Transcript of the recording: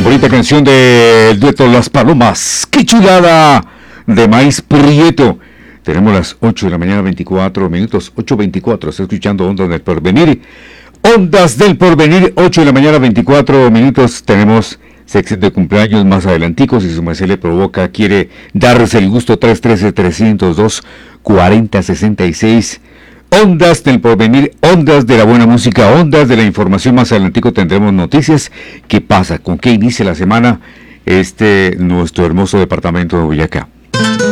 Bonita canción del dueto Las Palomas. ¡Qué chulada! De Maíz Prieto. Tenemos las 8 de la mañana, 24 minutos. 8:24. Está escuchando Ondas del Porvenir. Ondas del Porvenir, 8 de la mañana, 24 minutos. Tenemos sección de cumpleaños más adelanticos. Si su merced le provoca, quiere darse el gusto, 313-302-4066. Ondas del Porvenir, ondas de la buena música, ondas de la información. Más adelantico tendremos noticias. ¿Qué pasa? ¿Con qué inicia la semana nuestro hermoso departamento de Boyacá?